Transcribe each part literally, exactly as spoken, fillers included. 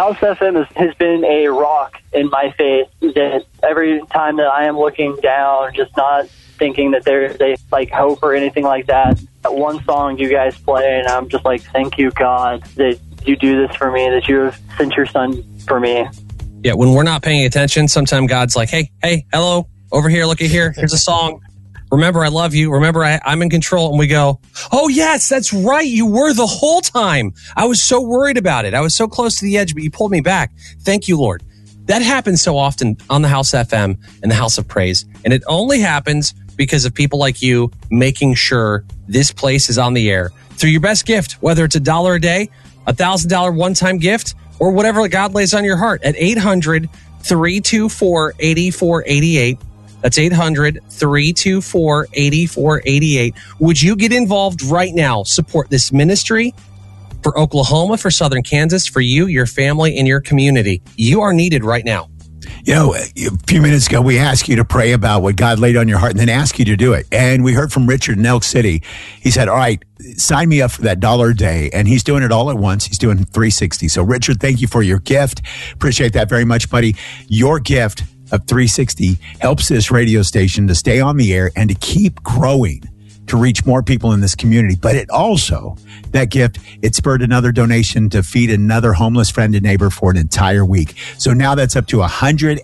House F M has, has been a rock in my faith. That every time that I am looking down, just not thinking that there's a like hope or anything like that, that one song you guys play, and I'm just like, thank you, God, that you do this for me, that you have sent your son for me. Yeah, when we're not paying attention, sometimes God's like, hey, hey, hello, over here, look at here, here's a song. Remember, I love you. Remember, I, I'm in control. And we go, oh, yes, that's right. You were the whole time. I was so worried about it. I was so close to the edge, but you pulled me back. Thank you, Lord. That happens so often on the House F M and the House of Praise. And it only happens because of people like you making sure this place is on the air through your best gift, whether it's a dollar a day, a thousand dollar one-time gift, or whatever God lays on your heart at eight hundred, three two four, eight four eight eight. That's eight hundred, three two four, eight four eight eight. Would you get involved right now? Support this ministry for Oklahoma, for Southern Kansas, for you, your family, and your community. You are needed right now. You know, a few minutes ago, we asked you to pray about what God laid on your heart and then ask you to do it. And we heard from Richard in Elk City. He said, all right, sign me up for that dollar a day. And he's doing it all at once. He's doing three sixty. So, Richard, thank you for your gift. Appreciate that very much, buddy. Your gift of three sixty helps this radio station to stay on the air and to keep growing, to reach more people in this community. But it also, that gift, it spurred another donation to feed another homeless friend and neighbor for an entire week. So now that's up to one hundred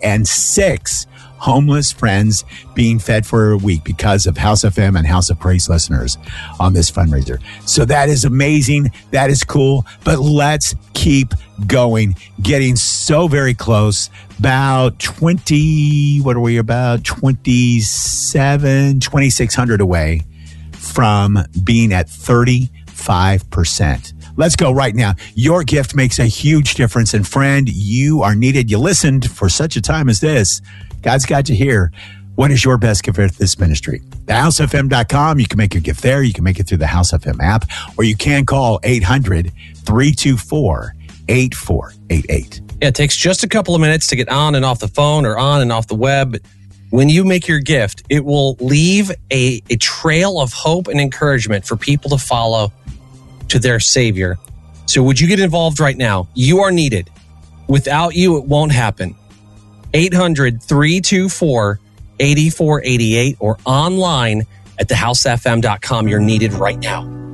six homeless friends being fed for a week because of House F M and House of Praise listeners on this fundraiser. So that is amazing. That is cool. But let's keep going, getting so very close. About twenty, what are we about? twenty-seven, twenty-six hundred away from being at thirty-five percent. Let's go right now. Your gift makes a huge difference. And friend, you are needed. You listened for such a time as this. God's got you here. What is your best gift for this ministry? the house f m dot com. You can make your gift there. You can make it through the House F M app, or you can call eight hundred, three two four, eight four eight eight. Yeah, it takes just a couple of minutes to get on and off the phone or on and off the web. When you make your gift, it will leave a, a trail of hope and encouragement for people to follow to their Savior. So would you get involved right now? You are needed. Without you, it won't happen. eight hundred, three two four, eight four eight eight or online at the house f m dot com. You're needed right now.